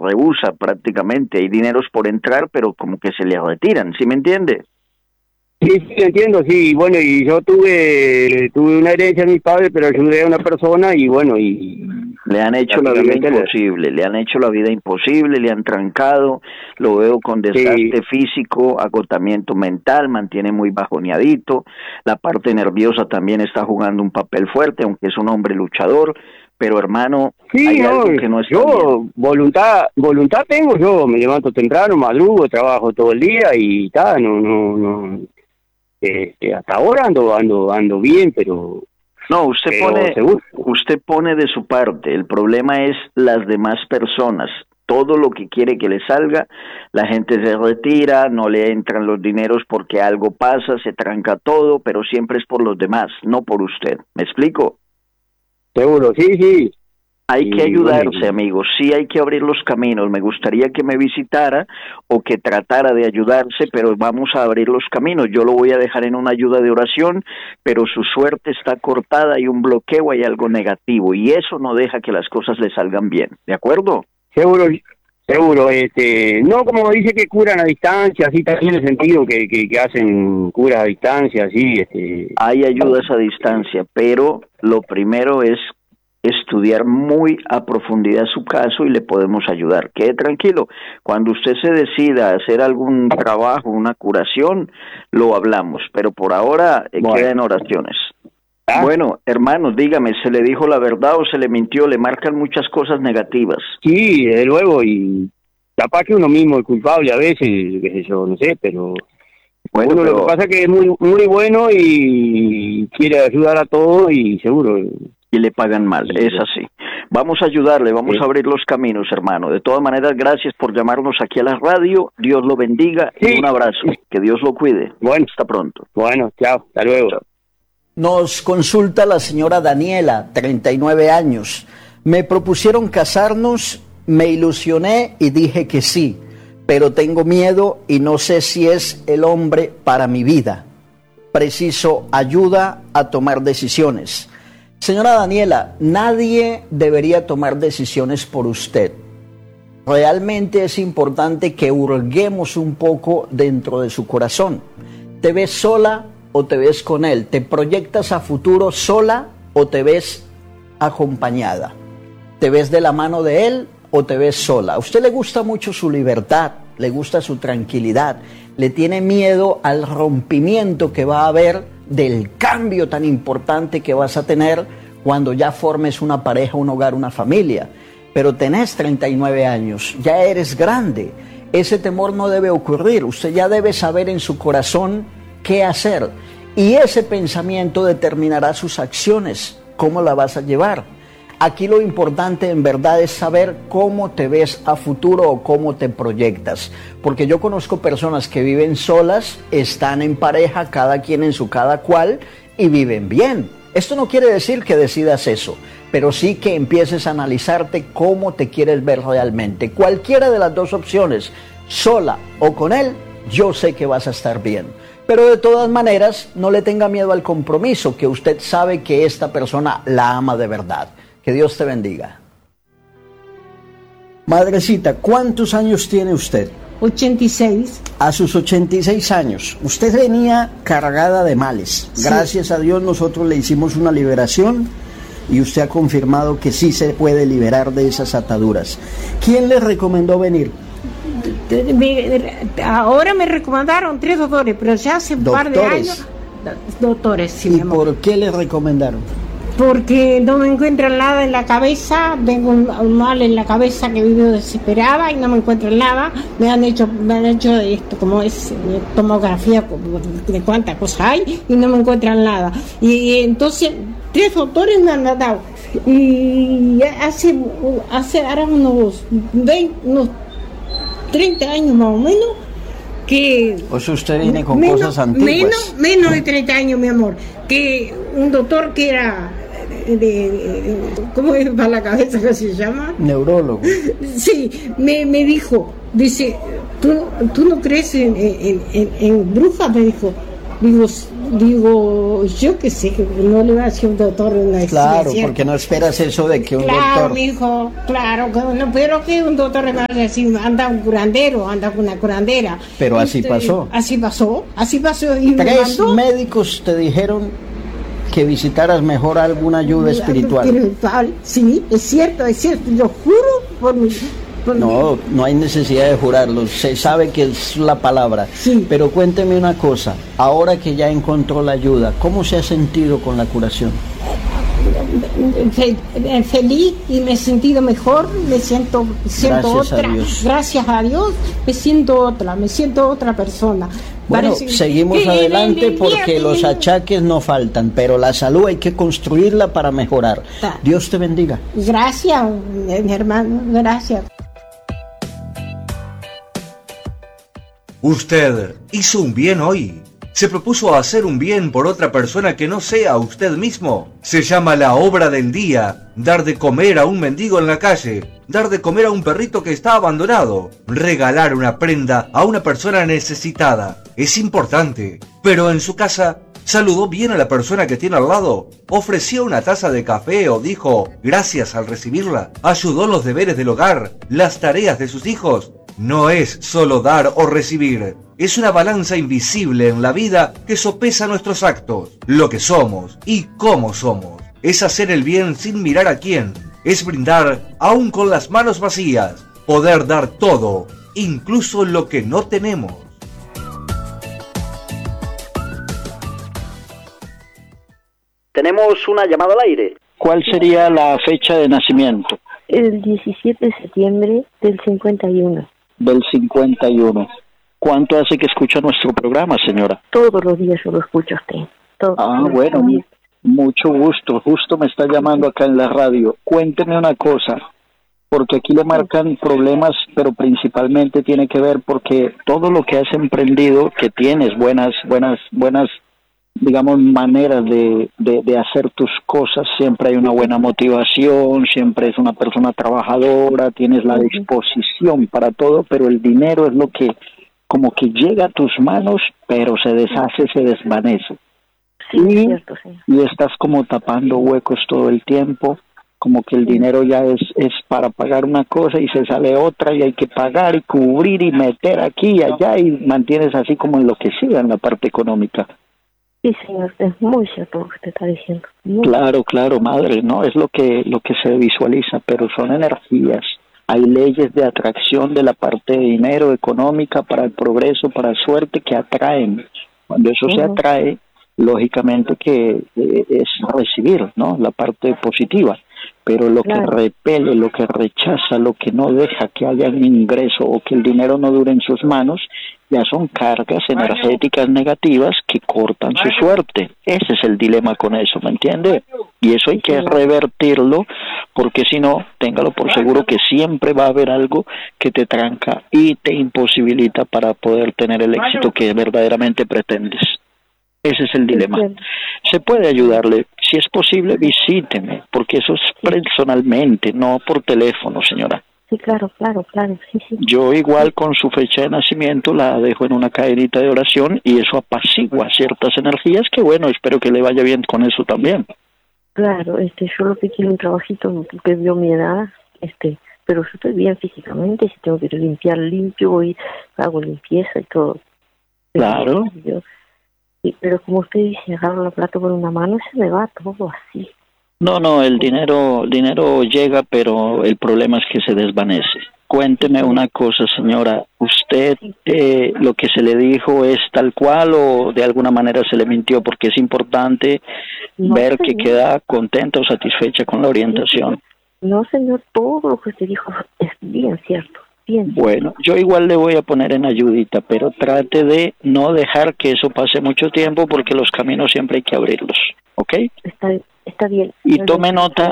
rehúsa prácticamente. Hay dineros por entrar, pero como que se le retiran, ¿sí me entiende? Sí, sí, entiendo, sí, bueno, y yo tuve una herencia de mi padre, pero ayudé a una persona y bueno, y Le han hecho la vida imposible, le han hecho la vida imposible, le han trancado, lo veo con desgaste sí, físico, agotamiento mental, mantiene muy bajoneadito, la parte nerviosa también está jugando un papel fuerte, aunque es un hombre luchador, pero hermano, sí, hay no, algo que no está yo bien. voluntad tengo, yo me levanto temprano, madrugo, trabajo todo el día y tal, no, hasta ahora ando bien, No, pero seguro. usted pone de su parte, el problema es las demás personas. Todo lo que quiere que le salga, la gente se retira, no le entran los dineros porque algo pasa, se tranca todo, pero siempre es por los demás, no por usted. ¿Me explico? Seguro, sí, sí. Hay que Y bueno, ayudarse, amigos, sí hay que abrir los caminos. Me gustaría que me visitara o que tratara de ayudarse, pero vamos a abrir los caminos. Yo lo voy a dejar en una ayuda de oración, pero su suerte está cortada, hay un bloqueo, hay algo negativo, y eso no deja que las cosas le salgan bien, ¿de acuerdo? seguro, seguro, no como dice que curan a distancia, así también en el sentido que hacen curas a distancia, así, Hay ayudas a distancia, pero lo primero es estudiar muy a profundidad su caso y le podemos ayudar. Quede tranquilo, cuando usted se decida a hacer algún trabajo, una curación, lo hablamos, pero por ahora queda bueno, en oraciones. ¿ah? Bueno, hermanos, dígame, ¿se le dijo la verdad o se le mintió? Le marcan muchas cosas negativas. Sí, desde luego, y capaz que uno mismo es culpable a veces, qué sé yo, no sé, pero Bueno, uno lo que pero pasa es que es muy, muy bueno y quiere ayudar a todos y seguro, y le pagan mal, es así. Vamos a ayudarle, vamos a abrir los caminos, hermano. De todas maneras, gracias por llamarnos aquí a la radio. Dios lo bendiga y sí, un abrazo. Que Dios lo cuide. bueno, Hasta pronto. bueno, chao, hasta luego. Chao. Nos consulta la señora Daniela, 39 años. Me propusieron casarnos, me ilusioné y dije que sí, pero tengo miedo y no sé si es el hombre para mi vida. Preciso ayuda a tomar decisiones. Señora Daniela, nadie debería tomar decisiones por usted. Realmente es importante que hurguemos un poco dentro de su corazón. ¿Te ves sola o te ves con él? ¿Te proyectas a futuro sola o te ves acompañada? ¿Te ves de la mano de él o te ves sola? A usted le gusta mucho su libertad, le gusta su tranquilidad, le tiene miedo al rompimiento que va a haber, del cambio tan importante que vas a tener cuando ya formes una pareja, un hogar, una familia. Pero tenés 39 años, ya eres grande. Ese temor no debe ocurrir. Usted ya debe saber en su corazón qué hacer. Y ese pensamiento determinará sus acciones, cómo la vas a llevar. Aquí lo importante en verdad es saber cómo te ves a futuro o cómo te proyectas. Porque yo conozco personas que viven solas, están en pareja, cada quien en su cada cual, y viven bien. Esto no quiere decir que decidas eso, pero sí que empieces a analizarte cómo te quieres ver realmente. Cualquiera de las dos opciones, sola o con él, yo sé que vas a estar bien. Pero de todas maneras, no le tenga miedo al compromiso, que usted sabe que esta persona la ama de verdad. Que Dios te bendiga. Madrecita, ¿cuántos años tiene usted? 86. A sus 86 años, usted venía cargada de males. Sí. Gracias a Dios nosotros le hicimos una liberación y usted ha confirmado que sí se puede liberar de esas ataduras. ¿Quién le recomendó venir? Ahora me recomendaron 3 doctores, pero ya hace un par de años. Doctores, sí, mi ¿Y amor. por qué le recomendaron? Porque no me encuentro nada en la cabeza, tengo un mal en la cabeza que vivo desesperada y no me encuentro nada. Me han hecho esto, como es tomografía de cuántas cosas hay y no me encuentran nada. Y entonces 3 doctores me han dado. Y hace ahora unos 30 años más o menos que... O sea, usted viene con cosas antiguas. Menos de 30 años, mi amor, que un doctor que era ¿cómo es para la cabeza que se llama? Neurólogo. Sí, me dijo, dice, ¿tú no crees en brujas? Me dijo. Digo, digo, yo que sé, que no le va a decir un doctor una Claro, ciencia. porque no esperas eso de que un Claro, doctor... mijo, claro, que no, pero que un doctor le va a decir, anda un curandero, anda con una curandera. Pero así pasó. Así pasó, y me 3 mandó médicos te dijeron que visitaras mejor alguna ayuda espiritual. espiritual. Sí, es cierto, lo juro por mi... No, no hay necesidad de jurarlo, se sabe que es la palabra. Sí. Pero cuénteme una cosa, ahora que ya encontró la ayuda, ¿cómo se ha sentido con la curación? Feliz y me he sentido mejor, me siento Gracias a otra, Dios. gracias a Dios, me siento otra persona. Bueno, Parece- seguimos adelante porque los achaques no faltan, pero la salud hay que construirla para mejorar. Dios te bendiga. Gracias, mi hermano, gracias. Usted hizo un bien hoy. ¿Se propuso hacer un bien por otra persona que no sea usted mismo? Se llama la obra del día. Dar de comer a un mendigo en la calle. Dar de comer a un perrito que está abandonado. Regalar una prenda a una persona necesitada. Es importante. Pero en su casa, ¿saludó bien a la persona que tiene al lado? ¿Ofreció una taza de café o dijo gracias al recibirla? ¿Ayudó en los deberes del hogar? ¿Las tareas de sus hijos? No es solo dar o recibir, es una balanza invisible en la vida que sopesa nuestros actos, lo que somos y cómo somos. Es hacer el bien sin mirar a quién, es brindar aún con las manos vacías, poder dar todo, incluso lo que no tenemos. Tenemos una llamada al aire. ¿Cuál sería la fecha de nacimiento? El 17 de septiembre del 51. Del 51. ¿Cuánto hace que escucha nuestro programa, señora? Todos los días yo lo escucho a usted. Bueno, mucho gusto. Justo me está llamando acá en la radio. Cuénteme una cosa, porque aquí le marcan problemas, pero principalmente tiene que ver porque todo lo que has emprendido, que tienes buenas, digamos, maneras de hacer tus cosas, siempre hay una buena motivación, siempre es una persona trabajadora, tienes la disposición para todo, pero el dinero es lo que como que llega a tus manos, pero se deshace, se desvanece. Sí, es cierto, sí. Y estás como tapando huecos todo el tiempo, como que el dinero ya es para pagar una cosa y se sale otra y hay que pagar y cubrir y meter aquí y allá y mantienes así como enloquecida en la parte económica. Sí, señor, es muy cierto lo que te está diciendo. Claro, madre, ¿no? Es lo que se visualiza, pero son energías. Hay leyes de atracción de la parte de dinero, económica, para el progreso, para la suerte, que atraen. Cuando eso se atrae, lógicamente que es recibir, ¿no? La parte positiva. Pero lo que repele, lo que rechaza, lo que no deja que haya un ingreso o que el dinero no dure en sus manos, ya son cargas energéticas negativas que cortan su suerte. Ese es el dilema con eso, ¿me entiende? Y eso hay que revertirlo, porque si no, téngalo por seguro que siempre va a haber algo que te tranca y te imposibilita para poder tener el éxito que verdaderamente pretendes. Ese es el dilema. Se puede ayudarle. Si es posible, visíteme, porque eso es personalmente, no por teléfono, señora. Sí, claro, sí. Yo igual con su fecha de nacimiento la dejo en una cadenita de oración y eso apacigua ciertas energías que, bueno, espero que le vaya bien con eso también. Claro, yo lo que quiero un trabajito que vio mi edad, pero yo estoy bien físicamente, si tengo que limpiar, limpio y hago limpieza y todo. Claro. Pero como usted dice, agarro la plata con una mano y se me va todo así. No, el dinero llega, pero el problema es que se desvanece. Cuénteme una cosa, señora, ¿usted lo que se le dijo es tal cual o de alguna manera se le mintió? Porque es importante ver que queda contenta o satisfecha con la orientación. No, señor, todo lo que usted dijo es bien cierto. Bien. Bueno, yo igual le voy a poner en ayudita, pero trate de no dejar que eso pase mucho tiempo porque los caminos siempre hay que abrirlos, ¿ok? Está bien. Y tome nota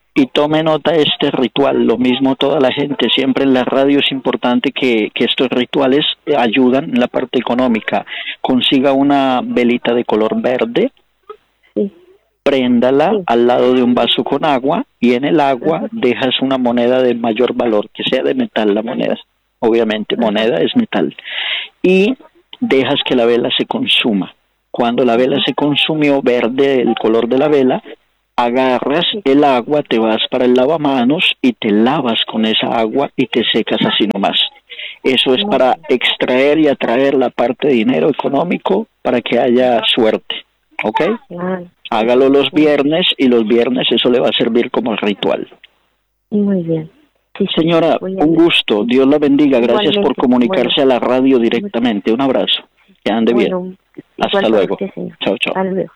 este ritual, lo mismo toda la gente, siempre en la radio es importante que estos rituales ayudan en la parte económica. Consiga una velita de color verde, préndala al lado de un vaso con agua y en el agua dejas una moneda de mayor valor, que sea de metal la moneda, obviamente moneda es metal, y dejas que la vela se consuma. Cuando la vela se consumió, verde el color de la vela, agarras el agua, te vas para el lavamanos y te lavas con esa agua y te secas así nomás. Eso es para extraer y atraer la parte de dinero económico para que haya suerte, ¿ok? Hágalo los viernes y los viernes eso le va a servir como ritual. Muy bien. Sí, señora, un gusto, Dios la bendiga, gracias por comunicarse a la radio directamente. Un abrazo, que ande bien. Hasta luego. Chao, chao. Hasta luego.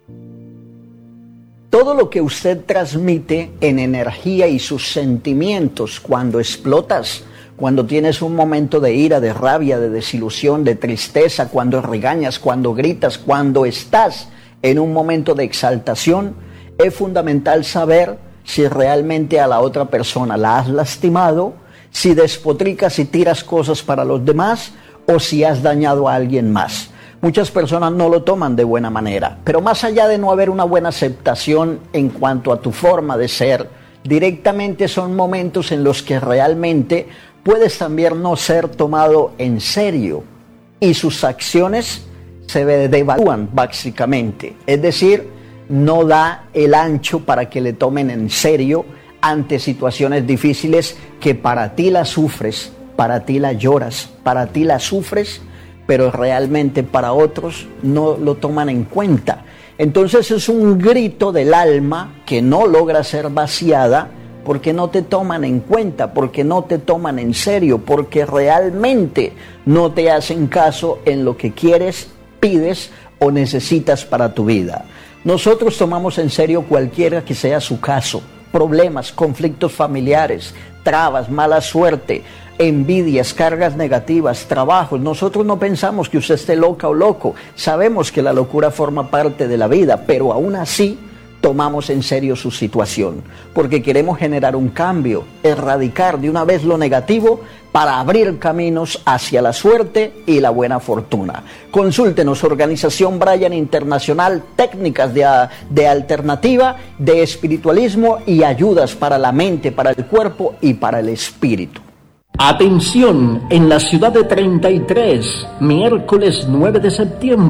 Todo lo que usted transmite en energía y sus sentimientos cuando explotas, cuando tienes un momento de ira, de rabia, de desilusión, de tristeza, cuando regañas, cuando gritas, cuando estás en un momento de exaltación, es fundamental saber si realmente a la otra persona la has lastimado, si despotricas y tiras cosas para los demás o si has dañado a alguien más. Muchas personas no lo toman de buena manera, pero más allá de no haber una buena aceptación en cuanto a tu forma de ser, directamente son momentos en los que realmente puedes también no ser tomado en serio y sus acciones se devalúan básicamente, es decir, no da el ancho para que le tomen en serio ante situaciones difíciles que para ti la sufres, para ti la lloras, para ti la sufres, pero realmente para otros no lo toman en cuenta. Entonces es un grito del alma que no logra ser vaciada porque no te toman en cuenta, porque no te toman en serio, porque realmente no te hacen caso en lo que quieres, pides o necesitas para tu vida. Nosotros tomamos en serio cualquiera que sea su caso, problemas, conflictos familiares, trabas, mala suerte, envidias, cargas negativas, trabajos. Nosotros no pensamos que usted esté loca o loco, sabemos que la locura forma parte de la vida, pero aún así tomamos en serio su situación, porque queremos generar un cambio, erradicar de una vez lo negativo para abrir caminos hacia la suerte y la buena fortuna. Consúltenos, Organización Bryan Internacional, técnicas de alternativa, de espiritualismo y ayudas para la mente, para el cuerpo y para el espíritu. Atención, en la ciudad de 33, miércoles 9 de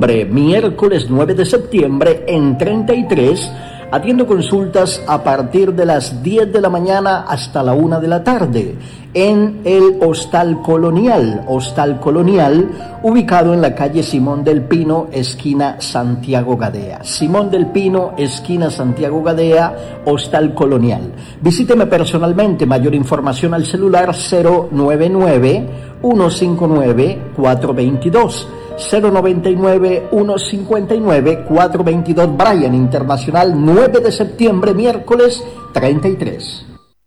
septiembre en 33, atiendo consultas a partir de las 10 de la mañana hasta la 1 de la tarde en el Hostal Colonial, ubicado en la calle Simón del Pino, esquina Santiago Gadea. Simón del Pino, esquina Santiago Gadea, Hostal Colonial. Visíteme personalmente, mayor información al celular 099-159-422. 099-159-422, Bryan Internacional, 9 de septiembre, miércoles 33.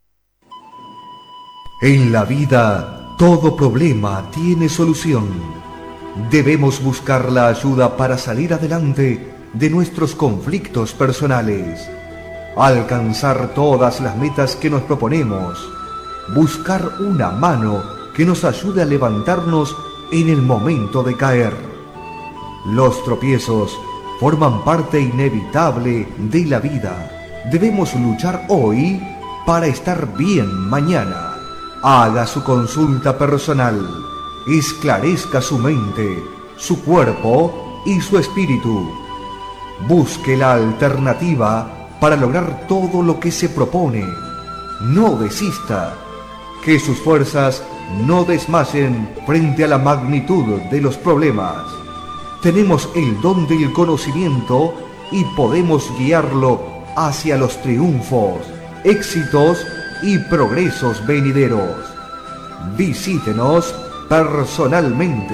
En la vida, todo problema tiene solución. Debemos buscar la ayuda para salir adelante de nuestros conflictos personales, alcanzar todas las metas que nos proponemos, buscar una mano que nos ayude a levantarnos en el momento de caer. Los tropiezos forman parte inevitable de la vida. Debemos luchar hoy para estar bien mañana. Haga su consulta personal. Esclarezca su mente, su cuerpo y su espíritu. Busque la alternativa para lograr todo lo que se propone. No desista. Que sus fuerzas no desmayen frente a la magnitud de los problemas. Tenemos el don del conocimiento y podemos guiarlo hacia los triunfos, éxitos y progresos venideros. Visítenos personalmente.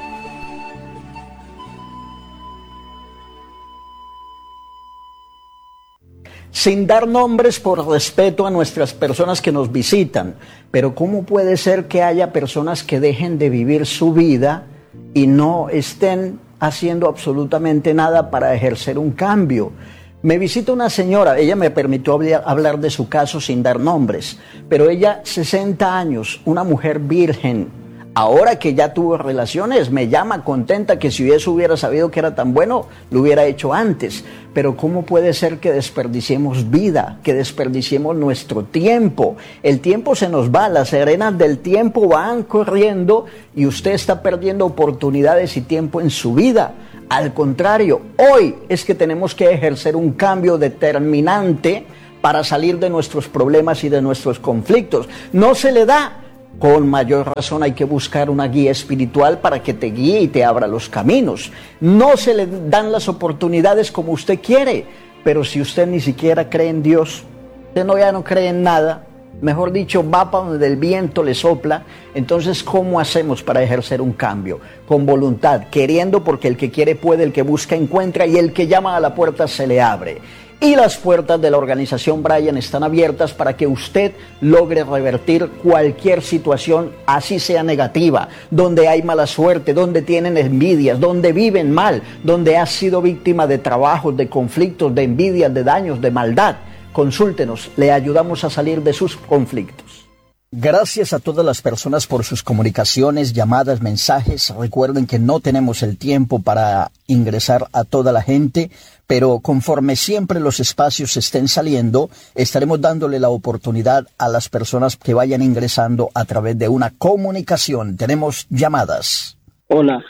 Sin dar nombres por respeto a nuestras personas que nos visitan, pero ¿cómo puede ser que haya personas que dejen de vivir su vida y no estén haciendo absolutamente nada para ejercer un cambio? Me visita una señora, ella me permitió hablar de su caso sin dar nombres, pero ella, 60 años, una mujer virgen. Ahora que ya tuvo relaciones, me llama contenta que si eso hubiera sabido que era tan bueno, lo hubiera hecho antes. Pero ¿cómo puede ser que desperdiciemos vida, que desperdiciemos nuestro tiempo? El tiempo se nos va, las arenas del tiempo van corriendo y usted está perdiendo oportunidades y tiempo en su vida. Al contrario, hoy es que tenemos que ejercer un cambio determinante para salir de nuestros problemas y de nuestros conflictos. No se le da. Con mayor razón hay que buscar una guía espiritual para que te guíe y te abra los caminos. No se le dan las oportunidades como usted quiere, pero si usted ni siquiera cree en Dios, usted ya no cree en nada, mejor dicho, va para donde el viento le sopla. Entonces, ¿cómo hacemos para ejercer un cambio? Con voluntad, queriendo, porque el que quiere puede, el que busca encuentra y el que llama a la puerta se le abre. Y las puertas de la organización Brian están abiertas para que usted logre revertir cualquier situación, así sea negativa, donde hay mala suerte, donde tienen envidias, donde viven mal, donde ha sido víctima de trabajos, de conflictos, de envidias, de daños, de maldad. Consúltenos, le ayudamos a salir de sus conflictos. Gracias a todas las personas por sus comunicaciones, llamadas, mensajes. Recuerden que no tenemos el tiempo para ingresar a toda la gente, pero conforme siempre los espacios estén saliendo, estaremos dándole la oportunidad a las personas que vayan ingresando a través de una comunicación. Tenemos llamadas. Hola.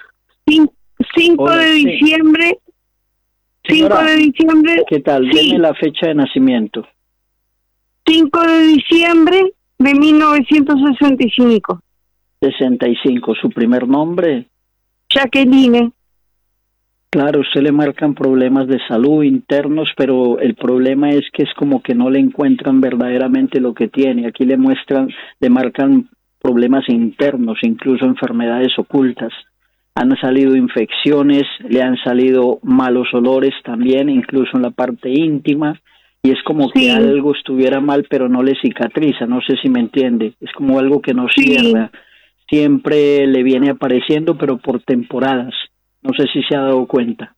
5 Hola, de sí. diciembre. 5 Señora, de diciembre. ¿Qué tal? Sí. Deme la fecha de nacimiento. 5 de diciembre de 1965. 65. ¿Su primer nombre? Jacqueline. Claro, usted le marcan problemas de salud internos, pero el problema es que es como que no le encuentran verdaderamente lo que tiene. Aquí le marcan problemas internos, incluso enfermedades ocultas. Han salido infecciones, le han salido malos olores también, incluso en la parte íntima, y es como que algo estuviera mal, pero no le cicatriza, no sé si me entiende. Es como algo que no cierra. Siempre le viene apareciendo, pero por temporadas. No sé si se ha dado cuenta.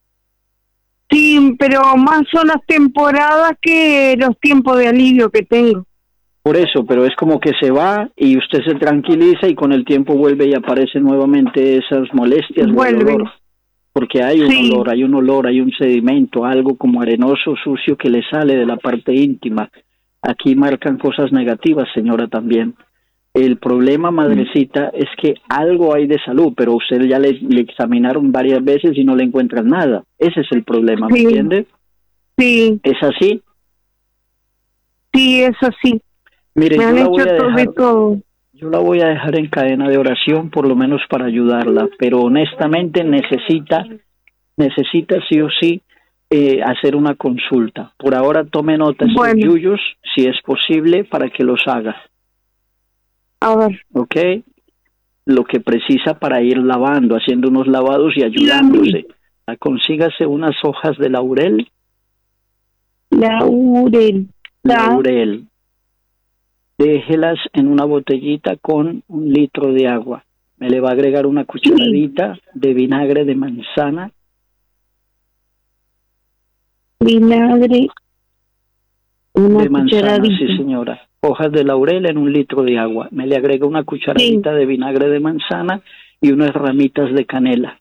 Sí, pero más son las temporadas que los tiempos de alivio que tengo. Por eso, pero es como que se va y usted se tranquiliza y con el tiempo vuelve y aparecen nuevamente esas molestias. Vuelve. Porque hay un olor, hay un sedimento, algo como arenoso, sucio que le sale de la parte íntima. Aquí marcan cosas negativas, señora, también. El problema, madrecita, es que algo hay de salud, pero usted ya le examinaron varias veces y no le encuentran nada. Ese es el problema, ¿me entiende? Sí. ¿Es así? Sí, es así. Mire, me han hecho todo. Yo la voy a dejar en cadena de oración, por lo menos para ayudarla, pero honestamente necesita sí o sí hacer una consulta. Por ahora tome nota de sus yuyos, si es posible, para que los haga. A ver. ¿Ok? Lo que precisa para ir lavando, haciendo unos lavados y ayudándose. Consígase unas hojas de laurel. Laurel. Déjelas en una botellita con 1 litro de agua. Me le va a agregar una cucharadita de vinagre de manzana. Vinagre. De manzana, sí, señora. Hojas de laurel en 1 litro de agua. Me le agrega una cucharadita de vinagre de manzana y unas ramitas de canela.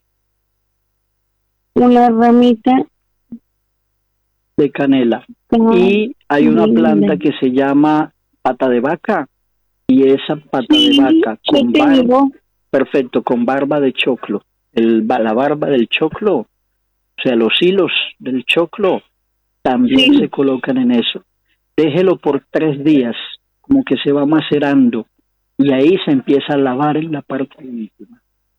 Una ramita de canela. Y hay una planta que se llama pata de vaca, y esa pata de vaca con barba, perfecto, con barba de choclo, la barba del choclo, o sea, los hilos del choclo también se colocan en eso. Déjelo por 3 días, como que se va macerando, y ahí se empieza a lavar en la parte íntima.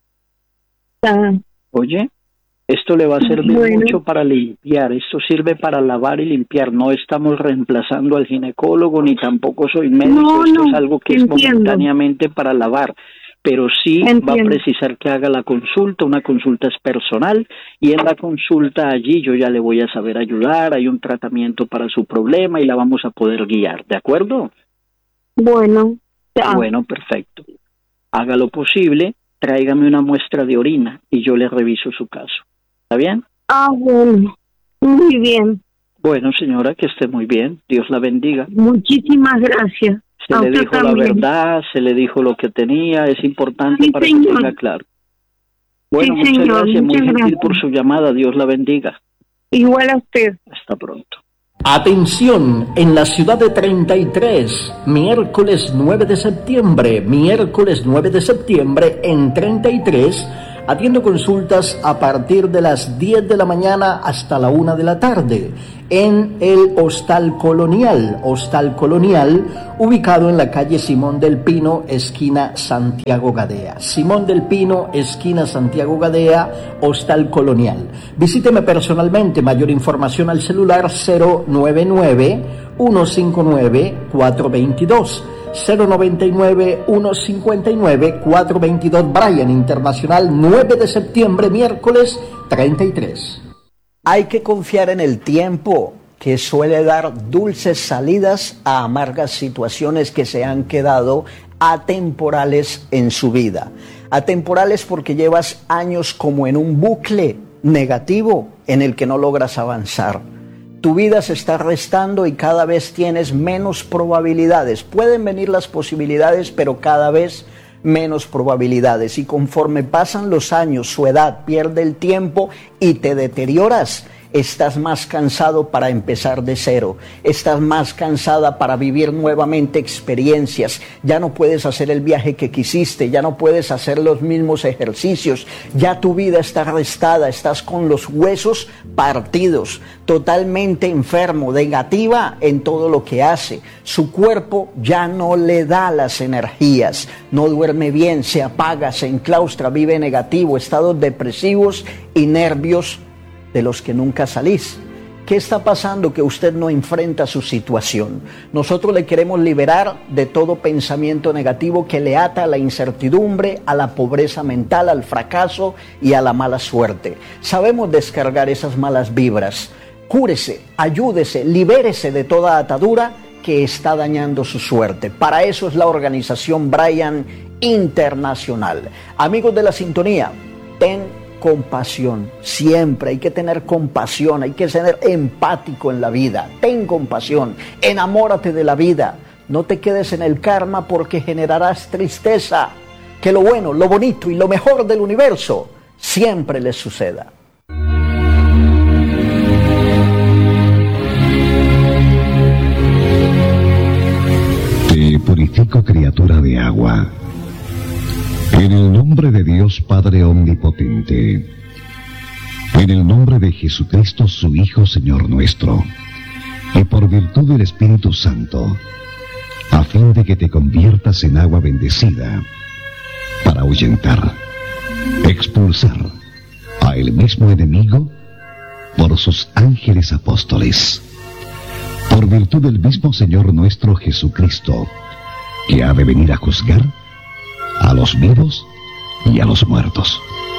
Oye, esto le va a servir mucho para limpiar, esto sirve para lavar y limpiar. No estamos reemplazando al ginecólogo, ni tampoco soy médico, esto es algo que es momentáneamente para lavar, pero sí va a precisar que haga la consulta. Una consulta es personal, y en la consulta allí yo ya le voy a saber ayudar, hay un tratamiento para su problema y la vamos a poder guiar, ¿de acuerdo? Bueno, perfecto. Haga lo posible, tráigame una muestra de orina y yo le reviso su caso. ¿Está bien? Bueno, muy bien. Bueno, señora, que esté muy bien. Dios la bendiga. Muchísimas gracias. Se le dijo la verdad, se le dijo lo que tenía, es importante para que tenga claro. Bueno, muchas gracias, muy gentil por su llamada. Dios la bendiga. Igual a usted. Hasta pronto. Atención, en la ciudad de 33, miércoles 9 de septiembre en 33, Atiendo consultas a partir de las 10 de la mañana hasta la 1 de la tarde en el Hostal Colonial, ubicado en la calle Simón del Pino, esquina Santiago Gadea. Simón del Pino, esquina Santiago Gadea, Hostal Colonial. Visíteme personalmente, mayor información al celular 099-159-422. 099-159-422. Bryan Internacional, 9 de septiembre, miércoles 33. Hay que confiar en el tiempo, que suele dar dulces salidas a amargas situaciones que se han quedado atemporales en su vida. Atemporales porque llevas años como en un bucle negativo en el que no logras avanzar. Tu vida se está restando y cada vez tienes menos probabilidades. Pueden venir las posibilidades, pero cada vez menos probabilidades. Y conforme pasan los años, su edad pierde el tiempo y te deterioras. Estás más cansado para empezar de cero. Estás más cansada para vivir nuevamente experiencias. Ya no puedes hacer el viaje que quisiste. Ya no puedes hacer los mismos ejercicios. Ya tu vida está restada. Estás con los huesos partidos. Totalmente enfermo, negativa en todo lo que hace. Su cuerpo ya no le da las energías. No duerme bien, se apaga, se enclaustra, vive negativo, estados depresivos y nervios de los que nunca salís. ¿Qué está pasando que usted no enfrenta su situación? Nosotros le queremos liberar de todo pensamiento negativo que le ata a la incertidumbre, a la pobreza mental, al fracaso y a la mala suerte. Sabemos descargar esas malas vibras. Cúrese, ayúdese, libérese de toda atadura que está dañando su suerte. Para eso es la organización Bryan Internacional. Amigos de la sintonía, ten compasión. Siempre hay que tener compasión, hay que ser empático en la vida. Ten compasión, enamórate de la vida. No te quedes en el karma porque generarás tristeza. Que lo bueno, lo bonito y lo mejor del universo siempre les suceda. Te purifico, criatura de agua. En el nombre de Dios Padre Omnipotente, en el nombre de Jesucristo, su Hijo, Señor nuestro, y por virtud del Espíritu Santo, a fin de que te conviertas en agua bendecida, para ahuyentar, expulsar a el mismo enemigo por sus ángeles apóstoles, por virtud del mismo Señor nuestro Jesucristo, que ha de venir a juzgar a los vivos y a los muertos.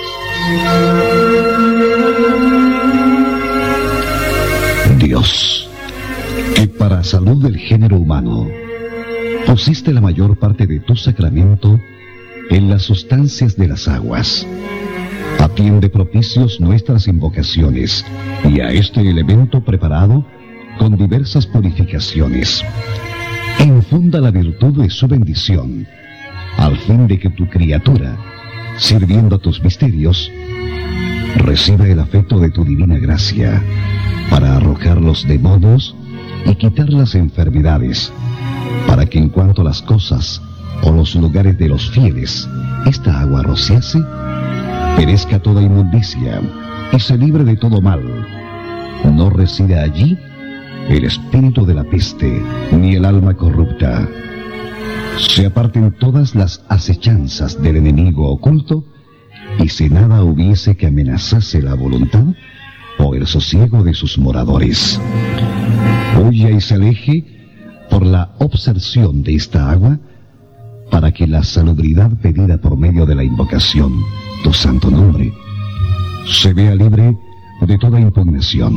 Dios, que para salud del género humano pusiste la mayor parte de tu sacramento en las sustancias de las aguas, atiende propicios nuestras invocaciones y a este elemento preparado con diversas purificaciones. Infunda la virtud de su bendición, al fin de que tu criatura, sirviendo a tus misterios, reciba el afecto de tu divina gracia para arrojar los demonios y quitar las enfermedades, para que en cuanto a las cosas o los lugares de los fieles esta agua rociase, perezca toda inmundicia y se libre de todo mal. No resida allí el espíritu de la peste ni el alma corrupta. Se aparten todas las acechanzas del enemigo oculto, y si nada hubiese que amenazase la voluntad o el sosiego de sus moradores. Huya y se aleje por la obserción de esta agua, para que la salubridad pedida por medio de la invocación, tu santo nombre, se vea libre de toda impugnación.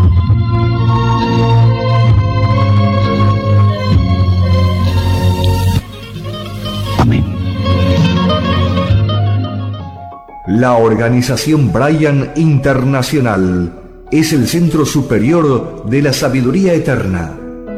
Amén. La organización Bryan Internacional es el centro superior de la sabiduría eterna.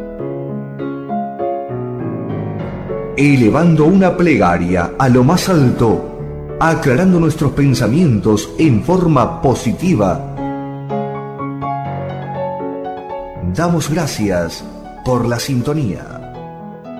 Elevando una plegaria a lo más alto, aclarando nuestros pensamientos en forma positiva. Damos gracias por la sintonía.